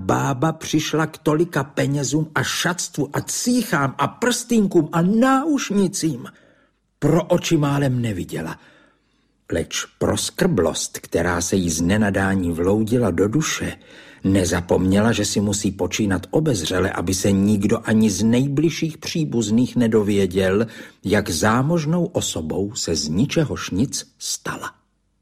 bába přišla k tolika penězům a šatstvu a cíchám a prstýnkům a náušnicím. Pro oči málem neviděla. Leč proskrblost, která se jí z nenadání vloudila do duše, nezapomněla, že si musí počínat obezřele, aby se nikdo ani z nejbližších příbuzných nedověděl, jak zámožnou osobou se z ničehož nic stala.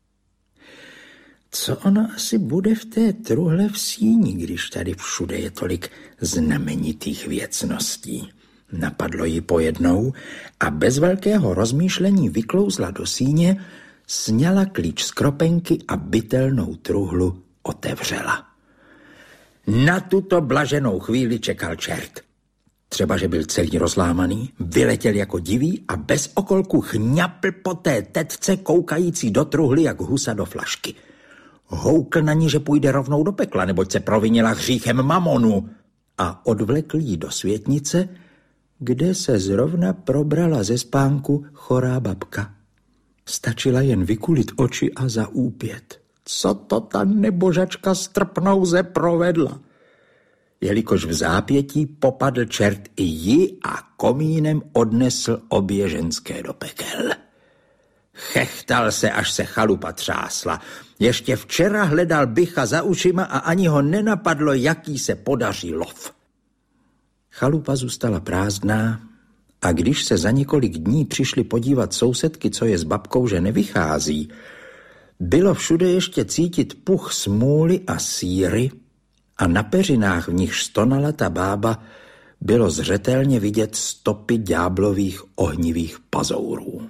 Co ona asi bude v té truhle v síni, když tady všude je tolik znamenitých věcností? Napadlo ji pojednou a bez velkého rozmýšlení vyklouzla do síně, sňala klíč z kropenky a bytelnou truhlu otevřela. Na tuto blaženou chvíli čekal čert. Třeba, že byl celý rozlámaný, vyletěl jako divý a bez okolku chňapl po té tetce koukající do truhly jak husa do flašky. Houkl na ní, že půjde rovnou do pekla, neboť se provinila hříchem mamonu, a odvlekl jí do světnice, kde se zrovna probrala ze spánku chorá babka. Stačila jen vykulit oči a zaúpět. Co to ta nebožačka strpnouze provedla? Jelikož v zápětí popadl čert i ji a komínem odnesl obě ženské do pekel. Chechtal se, až se chalupa třásla. Ještě včera hledal bycha za ušima a ani ho nenapadlo, jaký se podaří lov. Chalupa zůstala prázdná a když se za několik dní přišli podívat sousedky, co je s babkou, že nevychází, bylo všude ještě cítit puch smůly a síry a na peřinách, v nichž stonala ta bába, bylo zřetelně vidět stopy ďáblových ohnivých pazourů.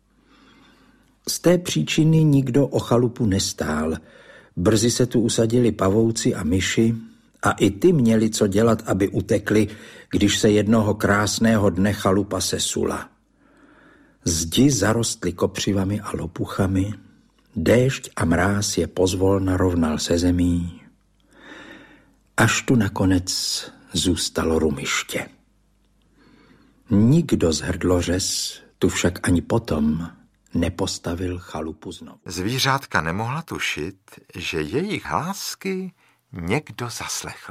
Z té příčiny nikdo o chalupu nestál. Brzy se tu usadili pavouci a myši a i ty měli co dělat, aby utekli, když se jednoho krásného dne chalupa sesula. Zdi zarostly kopřivami a lopuchami, déšť a mráz je pozvolna rovnal se zemí, až tu nakonec zůstalo rumiště. Nikdo z hrdlořez tu však ani potom nepostavil chalupu znovu. Zvířátka nemohla tušit, že jejich hlásky někdo zaslechl.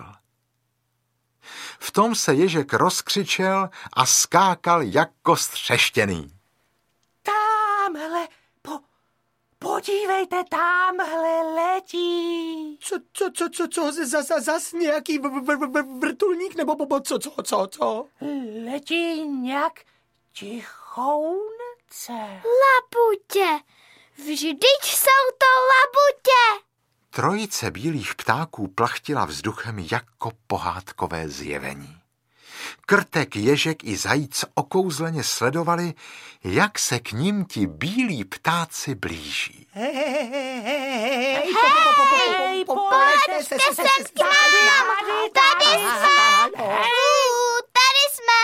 V tom se ježek rozkřičel a skákal jako střeštěný. Támhle, podívejte, támhle letí. Co, zas nějaký vrtulník, nebo co? Letí nějak tichounce. Labutě, vždyť jsou to labutě. Trojice bílých ptáků plachtila vzduchem jako pohádkové zjevení. Krtek, ježek i zajíc okouzleně sledovali, jak se k nim ti bílí ptáci blíží. Hej, poleďte se k nám, tady jsme,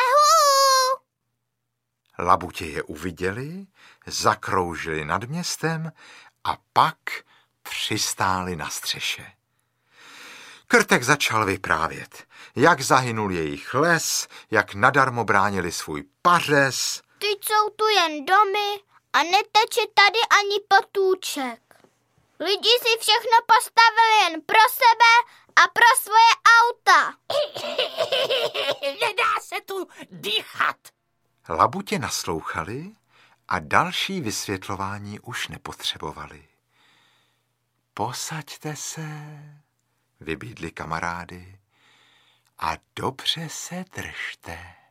Labutě je uviděli, zakroužili nad městem a pak přistáli na střeše. Krtek začal vyprávět, jak zahynul jejich les, jak nadarmo bránili svůj pařez. Teď jsou tu jen domy a neteče tady ani potůček. Lidi si všechno postavili jen pro sebe a pro svoje auta. Nedá se tu dýchat. Labutě naslouchali a další vysvětlování už nepotřebovali. Posaďte se, vybídli kamarády, a dobře se držte.